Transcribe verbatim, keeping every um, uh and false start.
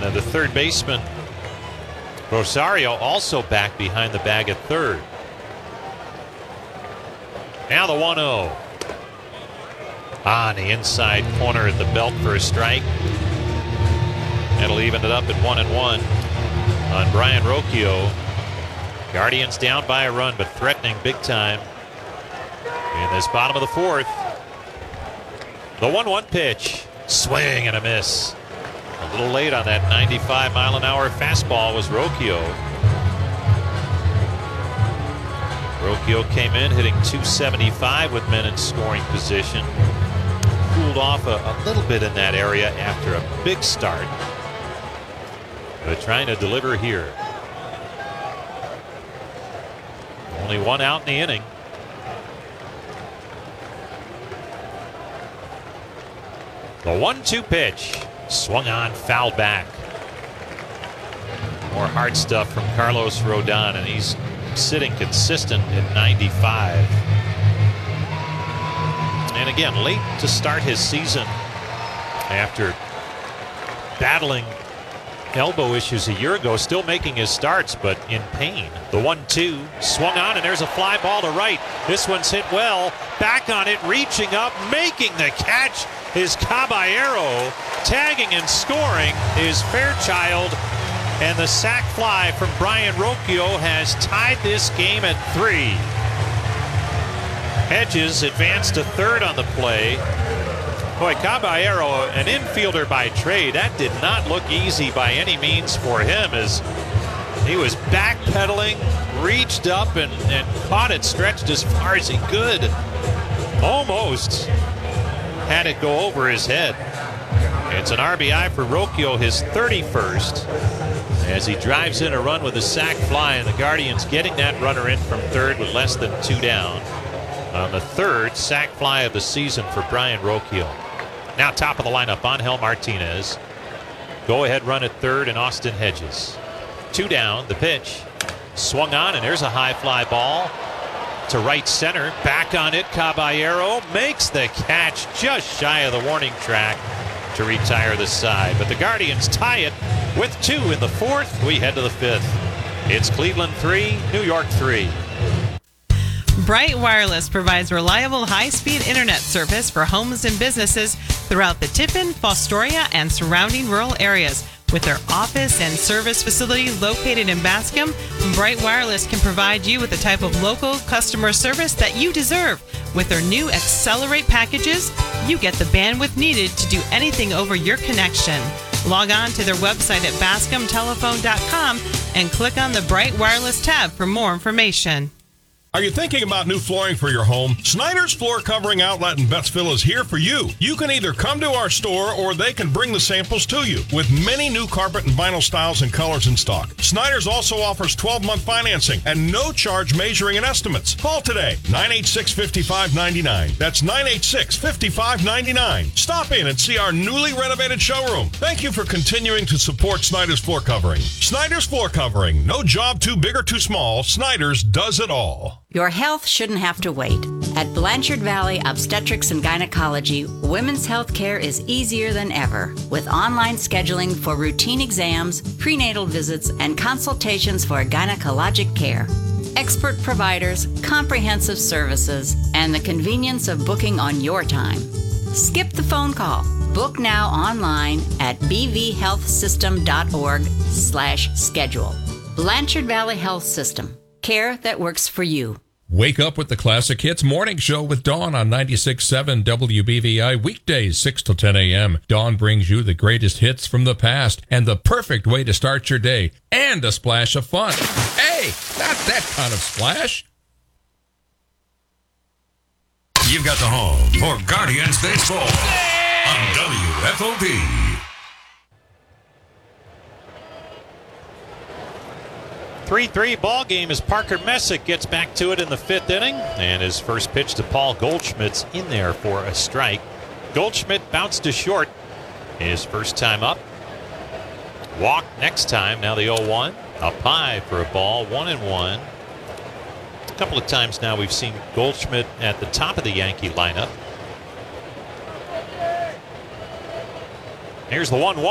And uh, the third baseman, Rosario, also back behind the bag at third. Now the one oh. On the inside corner at the belt for a strike. That'll even it up at one and one on Brayan Rocchio. Guardians down by a run, but threatening big time in this bottom of the fourth. The one one pitch. Swing and a miss. A little late on that ninety-five mile an hour fastball was Rocchio. Rocchio came in hitting two seventy-five with men in scoring position. Cooled off a, a little bit in that area after a big start. But trying to deliver here. Only one out in the inning. The one two pitch. Swung on, fouled back. More hard stuff from Carlos Rodon, and he's sitting consistent at ninety-five. And again, late to start his season after battling elbow issues a year ago, still making his starts, but in pain. The one two swung on, and there's a fly ball to right. This one's hit well. Back on it, reaching up, making the catch is Caballero. Tagging and scoring is Fairchild. And the sac fly from Brayan Rocchio has tied this game at three. Hedges advanced to third on the play. Boy, Caballero, an infielder by trade, that did not look easy by any means for him, as he was backpedaling, reached up and, and caught it stretched as far as he could. Almost had it go over his head. It's an R B I for Rocchio, his thirty-first, as he drives in a run with a sac fly, and the Guardians getting that runner in from third with less than two down. On the third sac fly of the season for Brayan Rocchio. Now top of the lineup, Angel Martinez. Go ahead run at third, and Austin Hedges. Two down, the pitch. Swung on, and there's a high fly ball to right center. Back on it, Caballero makes the catch just shy of the warning track to retire the side. But the Guardians tie it with two in the fourth. We head to the fifth. It's Cleveland three, New York three. Bright Wireless provides reliable high-speed internet service for homes and businesses throughout the Tiffin, Fostoria, and surrounding rural areas. With their office and service facility located in Bascom, Bright Wireless can provide you with the type of local customer service that you deserve. With their new Accelerate packages, you get the bandwidth needed to do anything over your connection. Log on to their website at bascom telephone dot com and click on the Bright Wireless tab for more information. Are you thinking about new flooring for your home? Snyder's Floor Covering Outlet in Bettsville is here for you. You can either come to our store or they can bring the samples to you. With many new carpet and vinyl styles and colors in stock, Snyder's also offers twelve-month financing and no charge measuring and estimates. Call today, nine eight six, five five nine nine. That's nine eight six, five five nine nine. Stop in and see our newly renovated showroom. Thank you for continuing to support Snyder's Floor Covering. Snyder's Floor Covering. No job too big or too small. Snyder's does it all. Your health shouldn't have to wait. At Blanchard Valley Obstetrics and Gynecology, women's health care is easier than ever, with online scheduling for routine exams, prenatal visits, and consultations for gynecologic care. Expert providers, comprehensive services, and the convenience of booking on your time. Skip the phone call. Book now online at b v health system dot org slash schedule. Blanchard Valley Health System. Care that works for you. Wake up with the Classic Hits Morning Show with Dawn on ninety-six point seven W B V I, weekdays six to ten a.m. Dawn brings you the greatest hits from the past and the perfect way to start your day, and a splash of fun. Hey, not that kind of splash. You've got the home for Guardians Baseball on W F O P. three three ball game as Parker Messick gets back to it in the fifth inning, and his first pitch to Paul Goldschmidt's in there for a strike. Goldschmidt bounced to short his first time up. Walk next time. Now the oh one. Up high for a ball. One and one. A couple of times now we've seen Goldschmidt at the top of the Yankee lineup. Here's the one one.